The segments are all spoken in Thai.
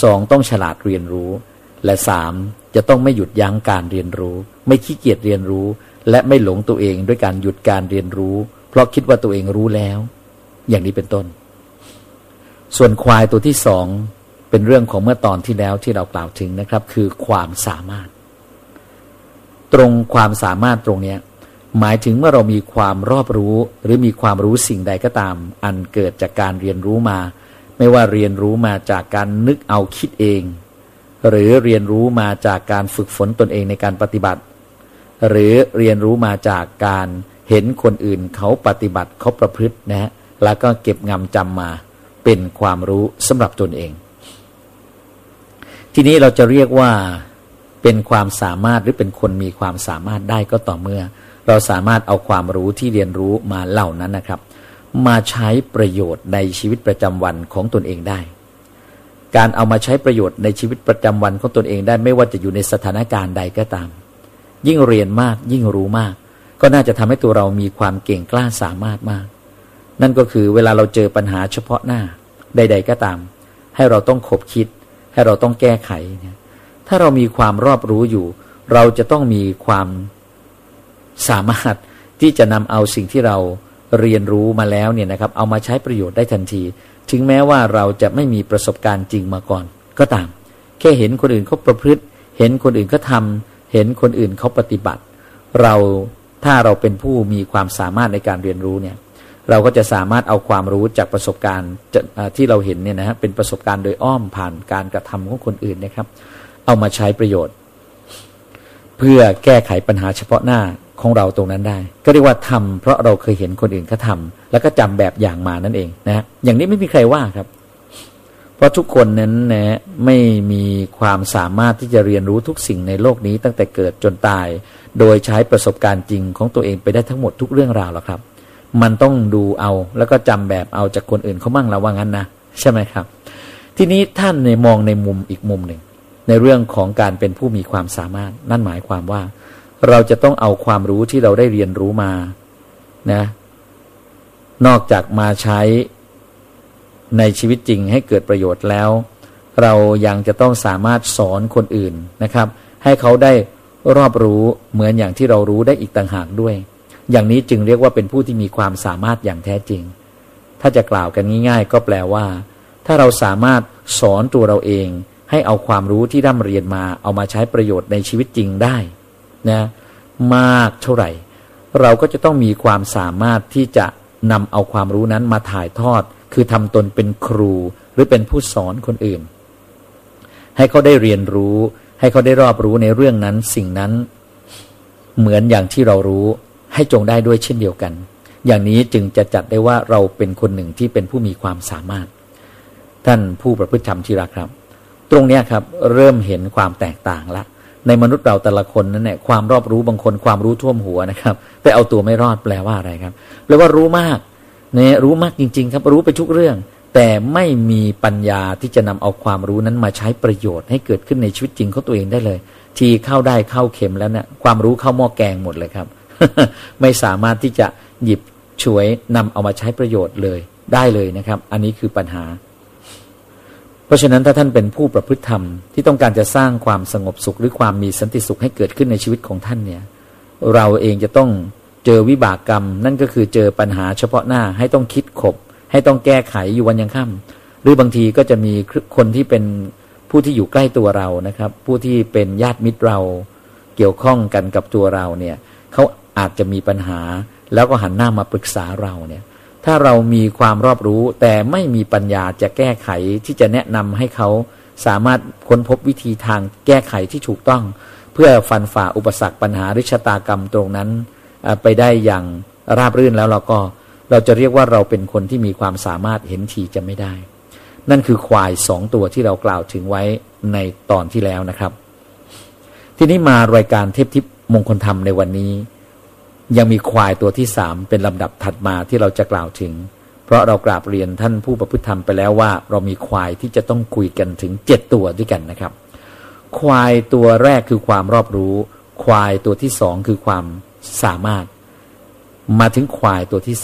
2ต้องฉลาดเรียนรู้และ3จะต้องไม่หยุดยั้งการเรียนรู้ไม่ขี้เกียจเรียนรู้และไม่หลงตัวเองด้วยการหยุดการเรียนรู้เพราะคิดว่าตัวเองรู้แล้วอย่างนี้เป็นต้นส่วนควายตัวที่2เป็นเรื่องของเมื่อตอนที่แล้วที่เรากล่าวถึงนะครับคือความสามารถตรงความสามารถตรงนี้หมายถึงเมื่อเรามีความรอบรู้หรือมีความรู้สิ่งใดก็ตามอันเกิดจากการเรียนรู้มาไม่ว่าเรียนรู้มาจากการนึกเอาคิดเองหรือเรียนรู้มาจากการฝึกฝนตนเองในการปฏิบัติหรือเรียนรู้มาจากการเห็นคนอื่นเขาปฏิบัติเขาประพฤตินะฮะแล้วก็เก็บงำจำมาเป็นความรู้สำหรับตนเองทีนี้เราจะเรียกว่าเป็นความสามารถหรือเป็นคนมีความสามารถได้ก็ต่อเมื่อเราสามารถเอาความรู้ที่เรียนรู้มาเหล่านั้นนะครับมาใช้ประโยชน์ในชีวิตประจำวันของตนเองได้การเอามาใช้ประโยชน์ในชีวิตประจำวันของตนเองได้ไม่ว่าจะอยู่ในสถานการณ์ใดก็ตามยิ่งเรียนมากยิ่งรู้มากก็น่าจะทำให้ตัวเรามีความเก่งกล้าสามารถมากนั่นก็คือเวลาเราเจอปัญหาเฉพาะหน้าใดๆก็ตามให้เราต้องคบคิดให้เราต้องแก้ไขถ้าเรามีความรอบรู้อยู่เราจะต้องมีความสามารถที่จะนำเอาสิ่งที่เราเรียนรู้มาแล้วเนี่ยนะครับเอามาใช้ประโยชน์ได้ทันทีถึงแม้ว่าเราจะไม่มีประสบการณ์จริงมาก่อนก็ตามแค่เห็นคนอื่นเขาประพฤติเห็นคนอื่นเขาทำเห็นคนอื่นเขาปฏิบัติถ้าเราเป็นผู้มีความสามารถในการเรียนรู้เนี่ยเราก็จะสามารถเอาความรู้จากประสบการณ์ที่เราเห็นเนี่ยนะฮะเป็นประสบการณ์โดยอ้อมผ่านการกระทำของคนอื่นนะครับเอามาใช้ประโยชน์เพื่อแก้ไขปัญหาเฉพาะหน้าของเราตรงนั้นได้ก็เรียกว่าทำเพราะเราเคยเห็นคนอื่นเขาทำแล้วก็จำแบบอย่างมานั่นเองนะอย่างนี้ไม่มีใครว่าครับเพราะทุกคนนั้นนะไม่มีความสามารถที่จะเรียนรู้ทุกสิ่งในโลกนี้ตั้งแต่เกิดจนตายโดยใช้ประสบการณ์จริงของตัวเองไปได้ทั้งหมดทุกเรื่องราวหรอกครับมันต้องดูเอาแล้วก็จำแบบเอาจากคนอื่นเขามั่งแล้วว่างั้นนะใช่ไหมครับทีนี้ท่านมองในมุมอีกมุมหนึ่งในเรื่องของการเป็นผู้มีความสามารถนั่นหมายความว่าเราจะต้องเอาความรู้ที่เราได้เรียนรู้มานะนอกจากมาใช้ในชีวิตจริงให้เกิดประโยชน์แล้วเรายังจะต้องสามารถสอนคนอื่นนะครับให้เขาได้รอบรู้เหมือนอย่างที่เรารู้ได้อีกต่างหากด้วยอย่างนี้จึงเรียกว่าเป็นผู้ที่มีความสามารถอย่างแท้จริงถ้าจะกล่าวกันง่ายๆก็แปลว่าถ้าเราสามารถสอนตัวเราเองให้เอาความรู้ที่ร่ำเรียนมาเอามาใช้ประโยชน์ในชีวิตจริงได้นะมากเท่าไหร่เราก็จะต้องมีความสามารถที่จะนำเอาความรู้นั้นมาถ่ายทอดคือทำตนเป็นครูหรือเป็นผู้สอนคนอื่นให้เขาได้เรียนรู้ให้เขาได้รอบรู้ในเรื่องนั้นสิ่งนั้นเหมือนอย่างที่เรารู้ให้จงได้ด้วยเช่นเดียวกันอย่างนี้จึงจะจัดได้ว่าเราเป็นคนหนึ่งที่เป็นผู้มีความสามารถท่านผู้ประพฤติธรรมที่รักครับตรงนี้ครับเริ่มเห็นความแตกต่างละในมนุษย์เราแต่ละคนนั้นเนี่ยความรอบรู้บางคนความรู้ท่วมหัวนะครับแต่เอาตัวไม่รอดแปลว่าอะไรครับแปลว่ารู้มากเนี่ยรู้มากจริงๆครับรู้ไปทุกเรื่องแต่ไม่มีปัญญาที่จะนำเอาความรู้นั้นมาใช้ประโยชน์ให้เกิดขึ้นในชีวิตจริงของตัวเองได้เลยทีเข้าได้เข้าเข็มแล้วเนี่ยความรู้เข้าหม้อแกงหมดเลยครับ ไม่สามารถที่จะหยิบฉวยนำเอามาใช้ประโยชน์เลยได้เลยนะครับอันนี้คือปัญหาเพราะฉะนั้นถ้าท่านเป็นผู้ประพฤติธรรมที่ต้องการจะสร้างความสงบสุขหรือความมีสันติสุขให้เกิดขึ้นในชีวิตของท่านเนี่ยเราเองจะต้องเจอวิบากกรรมนั่นก็คือเจอปัญหาเฉพาะหน้าให้ต้องคิดขบให้ต้องแก้ไขอยู่วันยังค่ำหรือบางทีก็จะมีคนที่เป็นผู้ที่อยู่ใกล้ตัวเรานะครับผู้ที่เป็นญาติมิตรเราเกี่ยวข้องกันกับตัวเราเนี่ยเขาอาจจะมีปัญหาแล้วก็หันหน้ามาปรึกษาเราเนี่ยถ้าเรามีความรอบรู้แต่ไม่มีปัญญาจะแก้ไขที่จะแนะนำให้เขาสามารถค้นพบวิธีทางแก้ไขที่ถูกต้องเพื่อฟันฝ่าอุปสรรคปัญหาหรือชะตากรรมตรงนั้นไปได้อย่างราบรื่นแล้วเราจะเรียกว่าเราเป็นคนที่มีความสามารถเห็นทีจะไม่ได้นั่นคือควาย2ตัวที่เรากล่าวถึงไว้ในตอนที่แล้วนะครับทีนี้มารายการเทพทิพย์มงคลธรรมในวันนี้ยังมีควายตัวที่3เป็นลำดับถัดมาที่เราจะกล่าวถึงเพราะเรากราบเรียนท่านผู้ประพฤติธรรมไปแล้วว่าเรามีควายที่จะต้องคุยกันถึง7ตัวด้วยกันนะครับควายตัวแรกคือความรอบรู้ควายตัวที่2คือความสามารถมาถึงควายตัวที่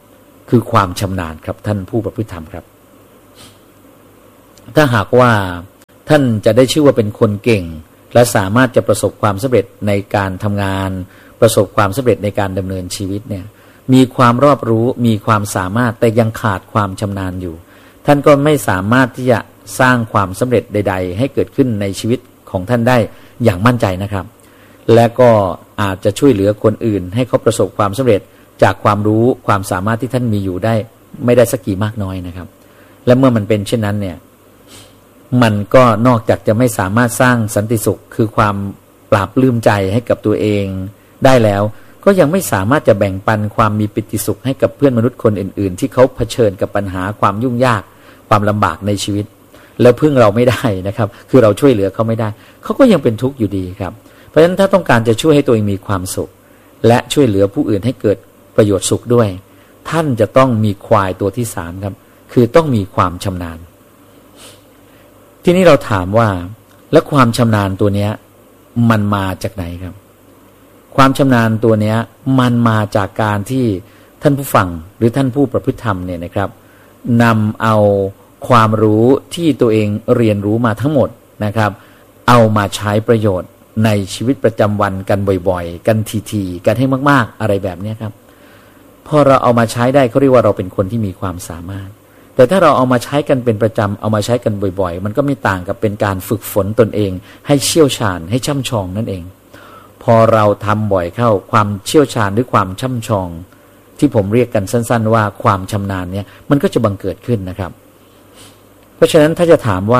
3คือความชำนาญครับท่านผู้ประพฤติธรรมครับถ้าหากว่าท่านจะได้ชื่อว่าเป็นคนเก่งและสามารถจะประสบความสำเร็จในการทำงานประสบความสำเร็จในการดำเนินชีวิตเนี่ยมีความรอบรู้มีความสามารถแต่ยังขาดความชำนาญอยู่ท่านก็ไม่สามารถที่จะสร้างความสำเร็จใดๆให้เกิดขึ้นในชีวิตของท่านได้อย่างมั่นใจนะครับและก็อาจจะช่วยเหลือคนอื่นให้เขาประสบความสำเร็จจากความรู้ความสามารถที่ท่านมีอยู่ได้ไม่ได้สักกี่มากน้อยนะครับและเมื่อมันเป็นเช่นนั้นเนี่ยมันก็นอกจากจะไม่สามารถสร้างสันติสุขคือความปราบปลื้มใจให้กับตัวเองได้แล้วก็ยังไม่สามารถจะแบ่งปันความมีปิติสุขให้กับเพื่อนมนุษย์คนอื่นๆที่เขาเผชิญกับปัญหาความยุ่งยากความลำบากในชีวิตแล้วพึ่งเราไม่ได้นะครับคือเราช่วยเหลือเขาไม่ได้เขาก็ยังเป็นทุกข์อยู่ดีครับเพราะฉะนั้นถ้าต้องการจะช่วยให้ตัวเองมีความสุขและช่วยเหลือผู้อื่นให้เกิดประโยชน์สุขด้วยท่านจะต้องมีควายตัวที่3ครับคือต้องมีความชำนาญทีนี้เราถามว่าแล้วความชำนาญตัวเนี้ยมันมาจากไหนครับความชำนาญตัวเนี้ยมันมาจากการที่ท่านผู้ฟังหรือท่านผู้ประพฤติธรรมเนี่ยนะครับนำเอาความรู้ที่ตัวเองเรียนรู้มาทั้งหมดนะครับเอามาใช้ประโยชน์ในชีวิตประจำวันกันบ่อยๆกันทีๆกันให้มากๆอะไรแบบนี้ครับพอเราเอามาใช้ได้เขาเรียกว่าเราเป็นคนที่มีความสามารถแต่ถ้าเราเอามาใช้กันเป็นประจำเอามาใช้กันบ่อยๆมันก็ไม่ต่างกับเป็นการฝึกฝนตนเองให้เชี่ยวชาญให้ช่ำชองนั่นเองพอเราทำบ่อยเข้าความเชี่ยวชาญหรือความช่ำชองที่ผมเรียกกันสั้นๆว่าความชำนาญเนี่ยมันก็จะบังเกิดขึ้นนะครับเพราะฉะนั้นถ้าจะถามว่า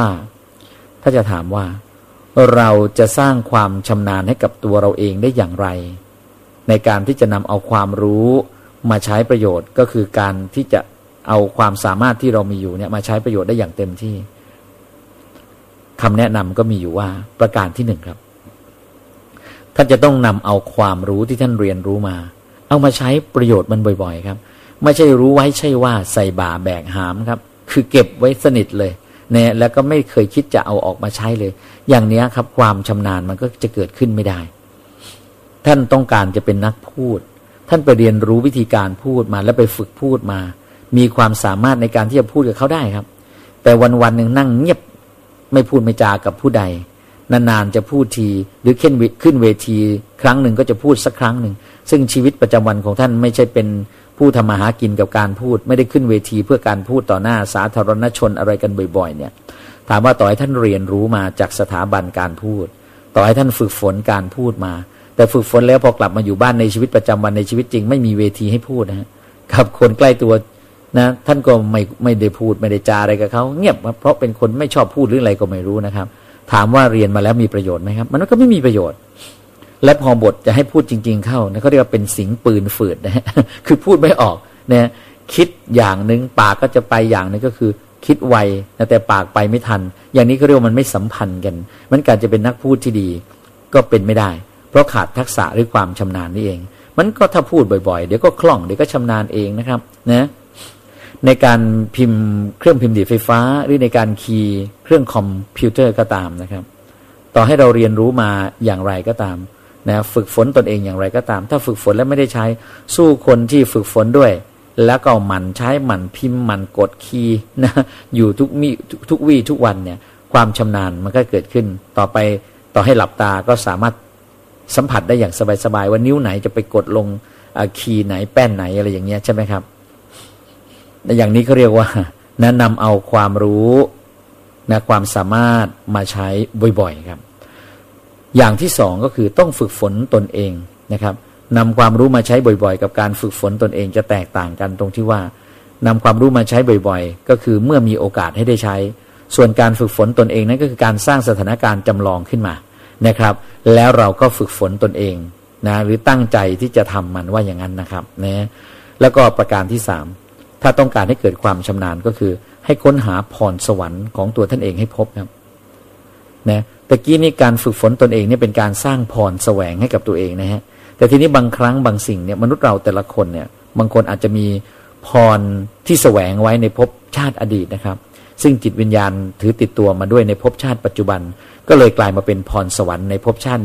เราจะสร้างความชำนาญให้กับตัวเราเองได้อย่างไรในการที่จะนำเอาความรู้มาใช้ประโยชน์ก็คือการที่จะเอาความสามารถที่เรามีอยู่เนี่ยมาใช้ประโยชน์ได้อย่างเต็มที่คำแนะนำก็มีอยู่ว่าประการที่1ครับท่านจะต้องนำเอาความรู้ที่ท่านเรียนรู้มาเอามาใช้ประโยชน์มันบ่อยๆครับไม่ใช่รู้ไว้ใช่ว่าใส่บ่าแบกหามครับคือเก็บไว้สนิทเลยเนี่ยแล้วก็ไม่เคยคิดจะเอาออกมาใช้เลยอย่างนี้ครับความชำนาญมันก็จะเกิดขึ้นไม่ได้ท่านต้องการจะเป็นนักพูดท่านไปเรียนรู้วิธีการพูดมาแล้วไปฝึกพูดมามีความสามารถในการที่จะพูดกับเขาได้ครับแต่วันๆหนึ่งนั่งเงียบไม่พูดไม่จากับผู้ใดนานๆจะพูดทีหรือขึ้นเวทีครั้งหนึ่งก็จะพูดสักครั้งหนึ่งซึ่งชีวิตประจำวันของท่านไม่ใช่เป็นผู้ทำมาหากินกับการพูดไม่ได้ขึ้นเวทีเพื่อการพูดต่อหน้าสาธารณชนอะไรกันบ่อยๆเนี่ยถามว่าต่อให้ท่านเรียนรู้มาจากสถาบันการพูดต่อให้ท่านฝึกฝนการพูดมาแต่ฝึกฝนแล้วพอกลับมาอยู่บ้านในชีวิตประจำวันในชีวิตจริงไม่มีเวทีให้พูดนะกับคนใกล้ตัวนะท่านก็ไม่ได้พูดไม่ได้จาอะไรกับเขาเงียบเพราะเป็นคนไม่ชอบพูดหรืออะไรก็ไม่รู้นะครับถามว่าเรียนมาแล้วมีประโยชน์ไหมครับมันก็ไม่มีประโยชน์และพอบทจะให้พูดจริงๆเข้านะเขาเรียกว่าเป็นสิงปืนฝืดนะฮะคือพูดไม่ออกนะคิดอย่างนึงปากก็จะไปอย่างนึงก็คือคิดไวนะแต่ปากไปไม่ทันอย่างนี้เขาเรียกว่ามันไม่สัมพันธ์กันมันการจะเป็นนักพูดที่ดีก็เป็นไม่ได้เพราะขาดทักษะหรือความชำนาญนี่เองมันก็ถ้าพูดบ่อยๆเดี๋ยวก็คล่องเดี๋ยวก็ชำนาญเองนะครับนะในการพิมพ์เครื่องพิมพ์ดีดไฟฟ้าหรือในการคีย์เครื่องคอมพิวเตอร์ก็ตามนะครับต่อให้เราเรียนรู้มาอย่างไรก็ตามนะฝึกฝนตนเองอย่างไรก็ตามถ้าฝึกฝนแล้วไม่ได้ใช้สู้คนที่ฝึกฝนด้วยแล้วก็หมั่นใช้หมั่นพิมพ์หมั่นกดคีย์นะอยู่ทุกวี่ทุกวันเนี่ยความชำนาญมันก็เกิดขึ้นต่อไปต่อให้หลับตาก็สามารถสัมผัสได้อย่างสบายๆว่านิ้วไหนจะไปกดลงคีย์ไหนแป้นไหนอะไรอย่างเงี้ยใช่ไหมครับอย่างนี้เขาเรียกว่านะนำเอาความรู้นะความสามารถมาใช้บ่อยๆครับอย่างที่2ก็คือต้องฝึกฝนตนเองนะครับนำความรู้มาใช้บ่อยๆกับการฝึกฝนตนเองจะแตกต่างกันตรงที่ว่านำความรู้มาใช้บ่อยๆก็คือเมื่อมีโอกาสให้ได้ใช้ส่วนการฝึกฝนตนเองนั้นก็คือการสร้างสถานการณ์จำลองขึ้นมานะครับแล้วเราก็ฝึกฝนตนเองนะหรือตั้งใจที่จะทำมันว่าอย่างนั้นนะครับนะแล้วก็ประการที่3ถ้าต้องการให้เกิดความชำนาญก็คือให้ค้นหาพรสวรรค์ของตัวท่านเองให้พบครับนะตะกี้นี้การฝึกฝนตนเองเนี่ยเป็นการสร้างพรแสวงให้กับตัวเองนะฮะแต่ทีนี้บางครั้งบางสิ่งเนี่ยมนุษย์เราแต่ละคนเนี่ยบางคนอาจจะมีพรที่แสวงไว้ในภพชาติอดีตนะครับซึ่งจิตวิญญาณถือติดตัวมาด้วยในภพชาติปัจจุบันก็เลยกลายมาเป็นพรสวรรค์ในภพชาตินี้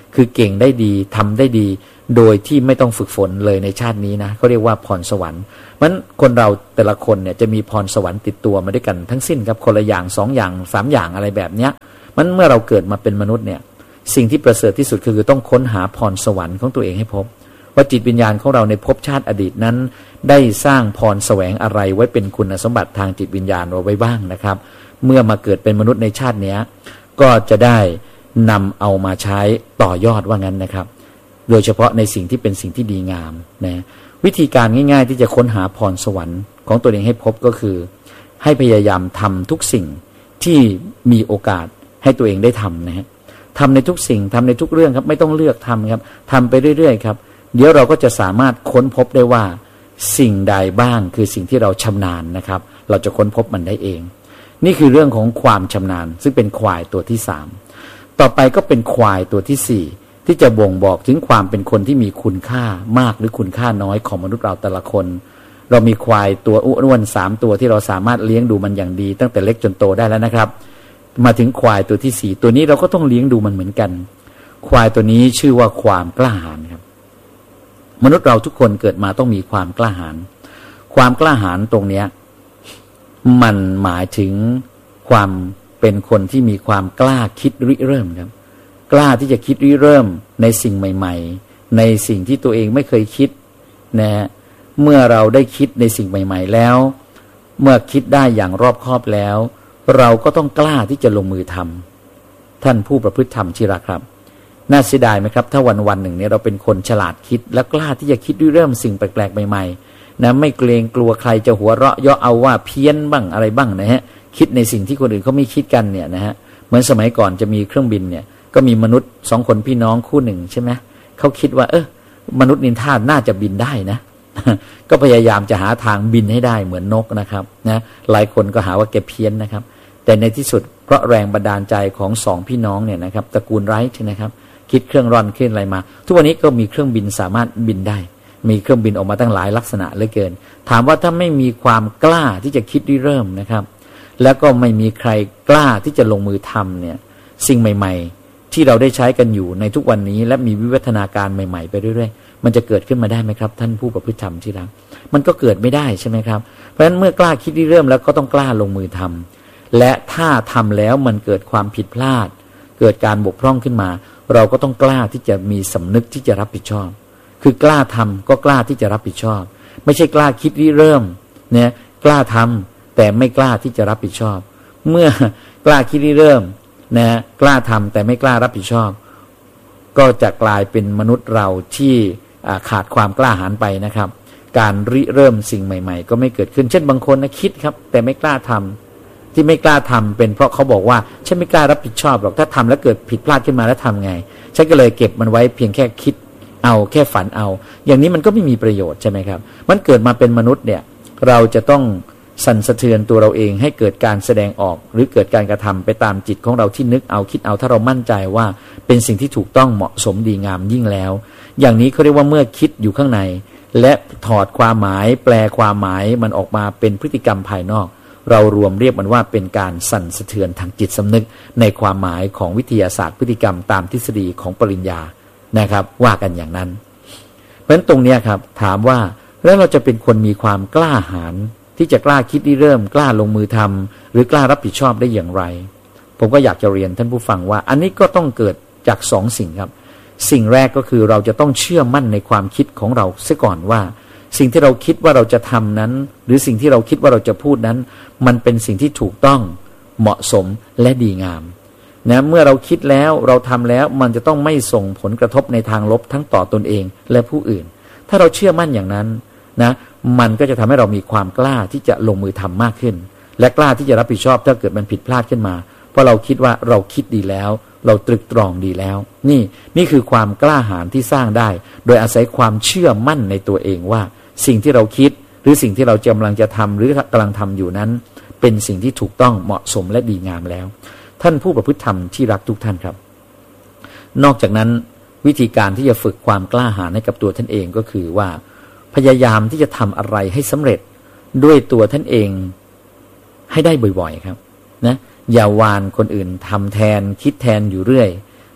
คือเก่งได้ดีทำได้ดีโดยที่ไม่ต้องฝึกฝนเลยในชาตินี้นะเขาเรียกว่าพรสวรรค์มันคนเราแต่ละคนเนี่ยจะมีพรสวรรค์ติดตัวมาด้วยกันทั้งสิ้นครับคนละอย่าง2อย่าง3อย่างอะไรแบบเนี้ยมันเมื่อเราเกิดมาเป็นมนุษย์เนี่ยสิ่งที่ประเสริฐที่สุดคือต้องค้นหาพรสวรรค์ของตัวเองให้พบว่าจิตวิญญาณของเราในภพชาติอดีตนั้นได้สร้างพรแสวงอะไรไว้เป็นคุณสมบัติทางจิตวิญญาณเอาไว้บ้างนะครับเมื่อมาเกิดเป็นมนุษย์ในชาตินี้ก็จะได้นำเอามาใช้ต่อยอดว่างั้นนะครับโดยเฉพาะในสิ่งที่เป็นสิ่งที่ดีงามนะวิธีการง่ายๆที่จะค้นหาพรสวรรค์ของตัวเองให้พบก็คือให้พยายามทำทุกสิ่งที่มีโอกาสให้ตัวเองได้ทำนะฮะทำในทุกสิ่งทำในทุกเรื่องครับไม่ต้องเลือกทำครับทำไปเรื่อยๆครับเดี๋ยวเราก็จะสามารถค้นพบได้ว่าสิ่งใดบ้างคือสิ่งที่เราชำนาญนะครับเราจะค้นพบมันได้เองนี่คือเรื่องของความชำนาญซึ่งเป็นควายตัวที่3ต่อไปก็เป็นควายตัวที่4ที่จะบ่งบอกถึงความเป็นคนที่มีคุณค่ามากหรือคุณค่าน้อยของมนุษย์เราแต่ละคนเรามีควายตัวอ้วน3ตัวที่เราสามารถเลี้ยงดูมันอย่างดีตั้งแต่เล็กจนโตได้แล้วนะครับมาถึงควายตัวที่4ตัวนี้เราก็ต้องเลี้ยงดูมันเหมือนกันควายตัวนี้ชื่อว่าความกล้าหาญครับมนุษย์เราทุกคนเกิดมาต้องมีความกล้าหาญความกล้าหาญตรงเนี้ยมันหมายถึงความเป็นคนที่มีความกล้าคิดริเริ่มครับกล้าที่จะคิดริเริ่มในสิ่งใหม่ๆในสิ่งที่ตัวเองไม่เคยคิดนะเมื่อเราได้คิดในสิ่งใหม่ๆแล้วเมื่อคิดได้อย่างรอบคอบแล้วเราก็ต้องกล้าที่จะลงมือทำท่านผู้ประพฤติธรรมที่รักครับน่าเสียดายไหมครับถ้าวันๆหนึ่งเนี่ยเราเป็นคนฉลาดคิดและกล้าที่จะคิดริเริ่มสิ่งแปลกๆใหม่ๆนะไม่เกรงกลัวใครจะหัวเราะเยาะเอาว่าเพี้ยนบ้างอะไรบ้างนะฮะคิดในสิ่งที่คนอื่นเขาไม่คิดกันเนี่ยนะฮะเหมือนสมัยก่อนจะมีเครื่องบินเนี่ยก็มีมนุษย์2คนพี่น้องคู่หนึ่งใช่ไหมเขาคิดว่ามนุษย์นินทาน่าจะบินได้นะ ก็พยายามจะหาทางบินให้ได้เหมือนนกนะครับนะหลายคนก็หาว่าแกเพี้ยนนะครับแต่ในที่สุดเพราะแรงบันดาลใจของ2พี่น้องเนี่ยนะครับตระกูลไรท์นะครับคิดเครื่องร่อนขึ้นอะไรมาทุกวันนี้ก็มีเครื่องบินสามารถบินได้มีเครื่องบินออกมาตั้งหลายลักษณะเหลือเกินถามว่าถ้าไม่มีความกล้าที่จะคิดริเริ่มนะครับแล้วก็ไม่มีใครกล้าที่จะลงมือทำเนี่ยสิ่งใหม่ๆที่เราได้ใช้กันอยู่ในทุกวันนี้และมีวิวัฒนาการใหม่ๆไปเรื่อยๆมันจะเกิดขึ้นมาได้ไหมครับท่านผู้ประพฤติธรรมที่รักมันก็เกิดไม่ได้ใช่ไหมครับเพราะฉะนั้นเมื่อกล้าคิดริเริ่มแล้วก็ต้องกล้าลงมือทำและถ้าทำแล้วมันเกิดความผิดพลาดเกิดการบกพร่องขึ้นมาเราก็ต้องกล้าที่จะมีสำนึกที่จะรับผิดชอบคือกล้าทำก็กล้าที่จะรับผิดชอบไม่ใช่กล้าคิดริเริ่มเนี่ยกล้าทำแต่ไม่กล้าที่จะรับผิดชอบเมื่อกล้าคิดริเริ่มนะกล้าทำแต่ไม่กล้ารับผิดชอบก็จะกลายเป็นมนุษย์เราที่ขาดความกล้าหาญไปนะครับการริเริ่มสิ่งใหม่ๆก็ไม่เกิดขึ้นเช่นบางคนนะคิดครับแต่ไม่กล้าทำที่ไม่กล้าทำเป็นเพราะเขาบอกว่าฉันไม่กล้ารับผิดชอบหรอกถ้าทำแล้วเกิดผิดพลาดขึ้นมาแล้วทำไงฉันก็เลยเก็บมันไว้เพียงแค่คิดเอาแค่ฝันเอาอย่างนี้มันก็ไม่มีประโยชน์ใช่ไหมครับมันเกิดมาเป็นมนุษย์เนี่ยเราจะต้องสั่นสะเทือนตัวเราเองให้เกิดการแสดงออกหรือเกิดการกระทำไปตามจิตของเราที่นึกเอาคิดเอาถ้าเรามั่นใจว่าเป็นสิ่งที่ถูกต้องเหมาะสมดีงามยิ่งแล้วอย่างนี้เขาเรียกว่าเมื่อคิดอยู่ข้างในและถอดความหมายแปลความหมายมันออกมาเป็นพฤติกรรมภายนอกเรารวมเรียกมันว่าเป็นการสั่นสะเทือนทางจิตสำนึกในความหมายของวิทยาศาสตร์พฤติกรรมตามทฤษฎีของปริญญานะครับว่ากันอย่างนั้นเพราะฉะนั้นตรงนี้ครับถามว่าแล้วเราจะเป็นคนมีความกล้าหาญที่จะกล้าคิดริเริ่มกล้าลงมือทำหรือกล้ารับผิดชอบได้อย่างไรผมก็อยากจะเรียนท่านผู้ฟังว่าอันนี้ก็ต้องเกิดจาก2 สิ่งครับสิ่งแรกก็คือเราจะต้องเชื่อมั่นในความคิดของเราเสียก่อนว่าสิ่งที่เราคิดว่าเราจะทำนั้นหรือสิ่งที่เราคิดว่าเราจะพูดนั้นมันเป็นสิ่งที่ถูกต้องเหมาะสมและดีงามนะเมื่อเราคิดแล้วเราทำแล้วมันจะต้องไม่ส่งผลกระทบในทางลบทั้งต่อตนเองและผู้อื่นถ้าเราเชื่อมั่นอย่างนั้นนะมันก็จะทำให้เรามีความกล้าที่จะลงมือทำมากขึ้นและกล้าที่จะรับผิดชอบถ้าเกิดมันผิดพลาดขึ้นมาเพราะเราคิดว่าเราคิดดีแล้วเราตรึกตรองดีแล้วนี่คือความกล้าหาญที่สร้างได้โดยอาศัยความเชื่อมั่นในตัวเองว่าสิ่งที่เราคิดหรือสิ่งที่เรากำลังจะทำหรือกำลังทำอยู่นั้นเป็นสิ่งที่ถูกต้องเหมาะสมและดีงามแล้วท่านผู้ประพฤติธรรมที่รักทุกท่านครับนอกจากนั้นวิธีการที่จะฝึกความกล้าหาญให้กับตัวท่านเองก็คือว่าพยายามที่จะทำอะไรให้สำเร็จด้วยตัวท่านเองให้ได้บ่อยๆครับนะอย่าวานคนอื่นทำแทนคิดแทนอยู่เรื่อย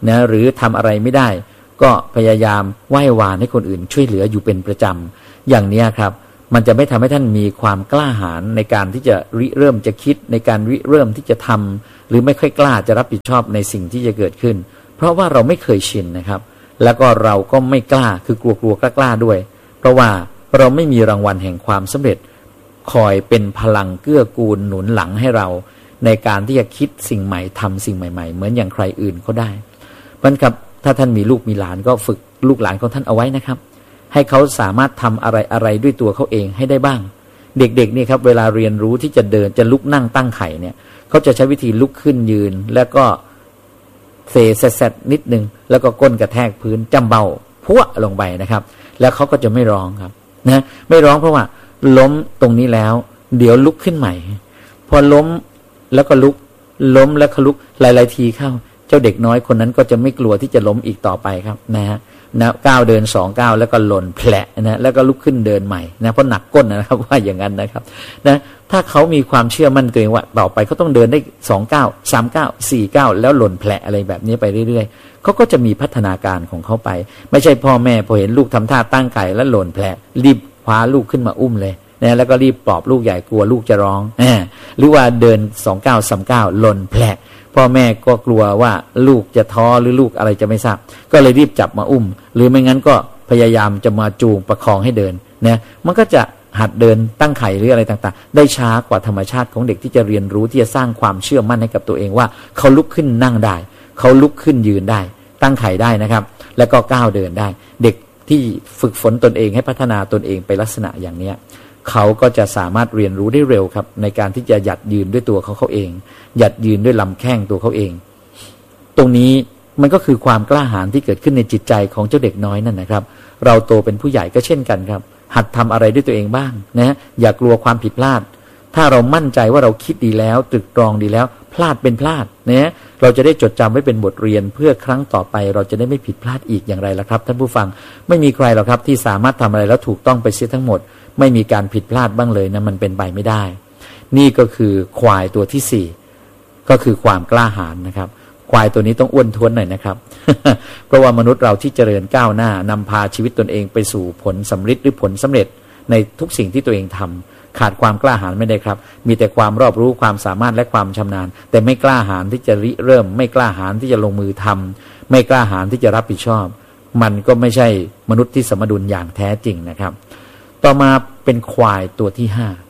นะหรือทำอะไรไม่ได้ก็พยายามไหว้วานให้คนอื่นช่วยเหลืออยู่เป็นประจำอย่างนี้ครับมันจะไม่ทำให้ท่านมีความกล้าหาญในการที่จะริเริ่มจะคิดในการริเริ่มที่จะทำหรือไม่ค่อยกล้าจะรับผิดชอบในสิ่งที่จะเกิดขึ้นเพราะว่าเราไม่เคยชินนะครับแล้วก็เราก็ไม่กล้าคือกลัวกล้าด้วยเพราะว่าเราไม่มีรางวัลแห่งความสำเร็จคอยเป็นพลังเกื้อกูลหนุนหลังให้เราในการที่จะคิดสิ่งใหม่ทำสิ่งใหม่ๆเหมือนอย่างใครอื่นเขาได้เพราะฉะนั้นครับถ้าท่านมีลูกมีหลานก็ฝึกลูกหลานของท่านเอาไว้นะครับให้เขาสามารถทำอะไรด้วยตัวเขาเองให้ได้บ้างเด็กๆนี่ครับเวลาเรียนรู้ที่จะเดินจะลุกนั่งตั้งไข่เนี่ยเขาจะใช้วิธีลุกขึ้นยืนแล้วก็เซนิดนึงแล้วก็ก้นกระแทกพื้นจำเบาพัวลงไปนะครับแล้วเขาก็จะไม่ร้องครับนะไม่ร้องเพราะว่าล้มตรงนี้แล้วเดี๋ยวลุกขึ้นใหม่พอล้มแล้วก็ลุกล้มแล้วก็ลุกหลายๆทีเข้าเจ้าเด็กน้อยคนนั้นก็จะไม่กลัวที่จะล้มอีกต่อไปครับนะก้าวเดิน2 ก้าวแล้วก็หล่นแผลนะแล้วก็ลุกขึ้นเดินใหม่นะเพราะหนักก้นนะครับว่าอย่างนั้นนะครับนะถ้าเขามีความเชื่อมั่นตัวเองว่าต่อไปเขาต้องเดินได้2 ก้าว3 ก้าว4 ก้าวแล้วหล่นแผลอะไรแบบนี้ไปเรื่อยๆเขาก็จะมีพัฒนาการของเขาไปไม่ใช่พ่อแม่พอเห็นลูกทำท่าตั้งไข่แล้วหล่นแผลรีบคว้าลูกขึ้นมาอุ้มเลยนะแล้วก็รีบปลอบลูกใหญ่กลัวลูกจะร้องหรือว่าเดิน2 ก้าว3 ก้าวหล่นแผลพ่อแม่ก็กลัวว่าลูกจะท้อหรือลูกอะไรจะไม่ทราบก็เลยรีบจับมาอุ้มหรือไม่งั้นก็พยายามจะมาจูงประคองให้เดินนะมันก็จะหัดเดินตั้งไข่หรืออะไรต่างๆได้ช้ากว่าธรรมชาติของเด็กที่จะเรียนรู้ที่จะสร้างความเชื่อมั่นให้กับตัวเองว่าเขาลุกขึ้นนั่งได้เขาลุกขึ้นยืนได้ตั้งไข่ได้นะครับแล้วก็ก้าวเดินได้เด็กที่ฝึกฝนตนเองให้พัฒนาตนเองไปลักษณะอย่างนี้เขาก็จะสามารถเรียนรู้ได้เร็วครับในการที่จะหยัดยืนด้วยตัวเขาเองหยัดยืนด้วยลำแข้งตัวเขาเองตรงนี้มันก็คือความกล้าหาญที่เกิดขึ้นในจิตใจของเจ้าเด็กน้อยนั่นนะครับเราโตเป็นผู้ใหญ่ก็เช่นกันครับหัดทำอะไรด้วยตัวเองบ้างนะอย่ากลัวความผิดพลาดถ้าเรามั่นใจว่าเราคิดดีแล้วตรึกตรองดีแล้วพลาดเป็นพลาดนะเราจะได้จดจำไว้เป็นบทเรียนเพื่อครั้งต่อไปเราจะได้ไม่ผิดพลาดอีกอย่างไรล่ะครับท่านผู้ฟังไม่มีใครหรอกครับที่สามารถทำอะไรแล้วถูกต้องไปเสียทั้งหมดไม่มีการผิดพลาดบ้างเลยนะมันเป็นไปไม่ได้นี่ก็คือควายตัวที่4ก็คือความกล้าหาญนะครับควายตัวนี้ต้องอ้วนท้วนหน่อยนะครับ เพราะว่ามนุษย์เราที่เจริญก้าวหน้านำพาชีวิตตนเองไปสู่ผลสำเร็จหรือผลสำเร็จในทุกสิ่งที่ตัวเองทำขาดความกล้าหาญไม่ได้ครับมีแต่ความรอบรู้ความสามารถและความชำนาญแต่ไม่กล้าหาญที่จะริเริ่มไม่กล้าหาญที่จะลงมือทำไม่กล้าหาญที่จะรับผิดชอบมันก็ไม่ใช่มนุษย์ที่สมดุลอย่างแท้จริงนะครับต่อมาเป็นควายตัวที่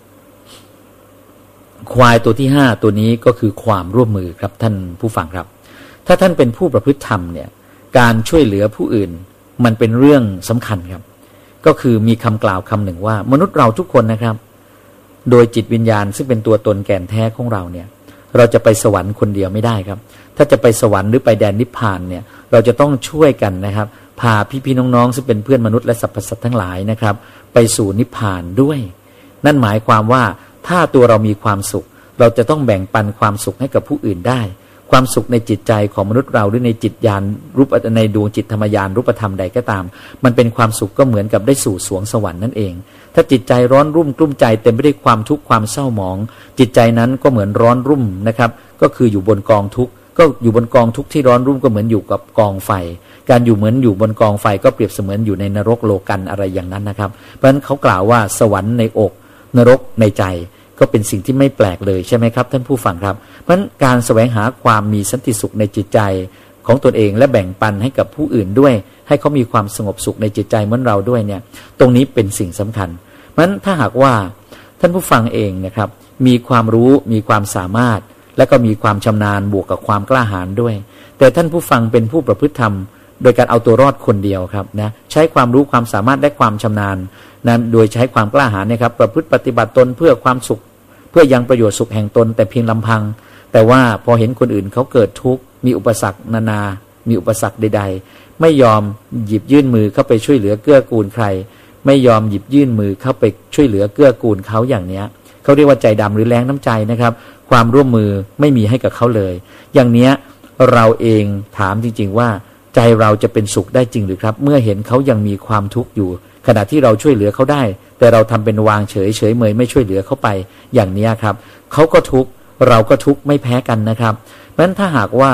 5ควายตัวที่5ตัวนี้ก็คือความร่วมมือครับท่านผู้ฟังครับถ้าท่านเป็นผู้ประพฤติธรรมเนี่ยการช่วยเหลือผู้อื่นมันเป็นเรื่องสำคัญครับก็คือมีคำกล่าวคำหนึ่งว่ามนุษย์เราทุกคนนะครับโดยจิตวิญญาณซึ่งเป็นตัวตนแก่นแท้ของเราเนี่ยเราจะไปสวรรค์คนเดียวไม่ได้ครับถ้าจะไปสวรรค์หรือไปแดนนิพพานเนี่ยเราจะต้องช่วยกันนะครับพาพี่ๆน้องๆซึ่งเป็นเพื่อนมนุษย์และสรรพสัตว์ทั้งหลายนะครับไปสู่นิพพานด้วยนั่นหมายความว่าถ้าตัวเรามีความสุขเราจะต้องแบ่งปันความสุขให้กับผู้อื่นได้ความสุขในจิตใจของมนุษย์เราหรือในจิตญาณรูปในดวงจิตธรรมญาณรูปธรรมใดก็ตามมันเป็นความสุขก็เหมือนกับได้สู่สวงสวรรค์นั่นเองถ้าจิตใจร้อนรุ่มกลุ้มใจเต็มไปด้วยความทุกข์ความเศร้าหมองจิตใจนั้นก็เหมือนร้อนรุ่มนะครับก็คืออยู่บนกองทุกข์ก็อยู่บนกองทุกข์ที่ร้อนรุ่มก็เหมือนอยู่กับกองไฟการอยู่เหมือนอยู่บนกองไฟก็เปรียบเสมือนอยู่ในนรกโลกันอะไรอย่างนั้นนะครับเพราะฉะนั้นเขากล่าวว่าสวรรค์ในอกนรกในใจก็เป็นสิ่งที่ไม่แปลกเลยใช่ไหมครับท่านผู้ฟังครับเพราะฉะนั้นการแสวงหาความมีสันติสุขในจิตใจของตนเองและแบ่งปันให้กับผู้อื่นด้วยให้เขามีความสงบสุขในจิตใจเหมือนเราด้วยเนี่ยตรงนี้เป็นสิ่งสำคัญเพราะฉะนั้นถ้าหากว่าท่านผู้ฟังเองนะครับมีความรู้มีความสามารถและก็มีความชำนาญบวกกับความกล้าหาญด้วยแต่ท่านผู้ฟังเป็นผู้ประพฤติธรรมโดยการเอาตัวรอดคนเดียวครับนะใช้ความรู้ความสามารถและความชำนาญนั้นโดยใช้ความกล้าหาญนะครับประพฤติปฏิบัติตนเพื่อความสุขเพื่อยังประโยชน์สุขแห่งตนแต่เพียงลำพังแต่ว่าพอเห็นคนอื่นเขาเกิดทุกข์มีอุปสรรคนานามีอุปสรรคใดๆไม่ยอมหยิบยื่นมือเข้าไปช่วยเหลือเกื้อกูลใครไม่ยอมหยิบยื่นมือเข้าไปช่วยเหลือเกื้อกูลเขาอย่างเนี้ยเขาเรียกว่าใจดำหรือแรงน้ำใจนะครับความร่วมมือไม่มีให้กับเขาเลยอย่างเนี้ยเราเองถามจริงๆว่าใจเราจะเป็นสุขได้จริงหรือครับเมื่อเห็นเขายังมีความทุกข์อยู่ขณะที่เราช่วยเหลือเขาได้แต่เราทำเป็นวางเฉยเมยไม่ช่วยเหลือเขาไปอย่างนี้ครับเขาก็ทุกข์เราก็ทุกข์ไม่แพ้กันนะครับเพราะฉะนั้นถ้าหากว่า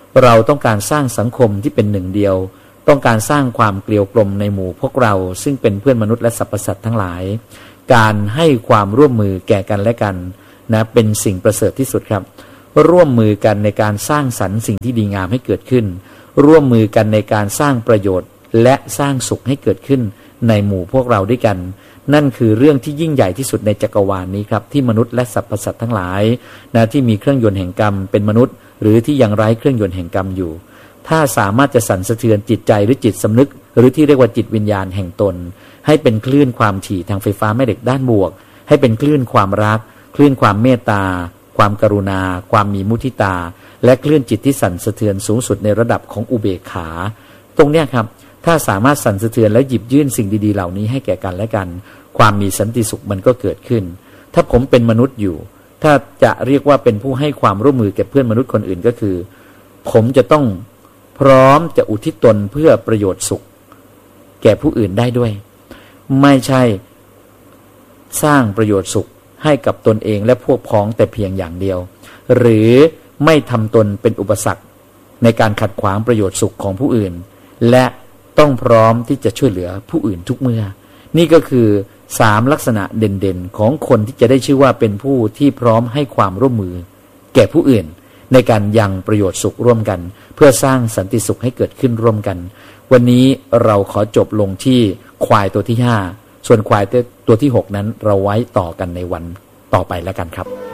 เราต้องการสร้างสังคมที่เป็นหนึ่งเดียวต้องการสร้างความเกลียวกลมในหมู่พวกเราซึ่งเป็นเพื่อนมนุษย์และสรรพสัตว์ทั้งหลายการให้ความร่วมมือแก่กันและกันนะเป็นสิ่งประเสริฐที่สุดครับร่วมมือกันในการสร้างสรรค์สิ่งที่ดีงามให้เกิดขึ้นร่วมมือกันในการสร้างประโยชน์และสร้างสุขให้เกิดขึ้นในหมู่พวกเราด้วยกันนั่นคือเรื่องที่ยิ่งใหญ่ที่สุดในจักรวาลนี้ครับที่มนุษย์และสรรพสัตว์ทั้งหลายนะที่มีเครื่องยนต์แห่งกรรมเป็นมนุษย์หรือที่ยังไร้เครื่องยนต์แห่งกรรมอยู่ถ้าสามารถจะสั่นสะเทือนจิตใจหรือจิตสำนึกหรือที่เรียกว่าจิตวิญญาณแห่งตนให้เป็นคลื่นความถี่ทางไฟฟ้าแม่เหล็กด้านบวกให้เป็นคลื่นความรักคลื่นความเมตตาความกรุณาความมีมุทิตาและคลื่นจิตที่สั่นสะเทือนสูงสุดในระดับของอุเบกขาตรงเนี้ยครับถ้าสามารถสั่นสะเทือนและหยิบยื่นสิ่งดีๆเหล่านี้ให้แก่กันและกันความมีสันติสุขมันก็เกิดขึ้นถ้าผมเป็นมนุษย์อยู่ถ้าจะเรียกว่าเป็นผู้ให้ความร่วมมือแก่เพื่อนมนุษย์คนอื่นก็คือผมจะต้องพร้อมจะอุทิศตนเพื่อประโยชน์สุขแก่ผู้อื่นได้ด้วยไม่ใช่สร้างประโยชน์สุขให้กับตนเองและพวกพ้องแต่เพียงอย่างเดียวหรือไม่ทำตนเป็นอุปสรรคในการขัดขวางประโยชน์สุขของผู้อื่นและต้องพร้อมที่จะช่วยเหลือผู้อื่นทุกเมื่อนี่ก็คือ3ลักษณะเด่นๆของคนที่จะได้ชื่อว่าเป็นผู้ที่พร้อมให้ความร่วมมือแก่ผู้อื่นในการยังประโยชน์สุขร่วมกันเพื่อสร้างสันติสุขให้เกิดขึ้นร่วมกันวันนี้เราขอจบลงที่ควายตัวที่5ส่วนควายตัวที่6นั้นเราไว้ต่อกันในวันต่อไปแล้วกันครับ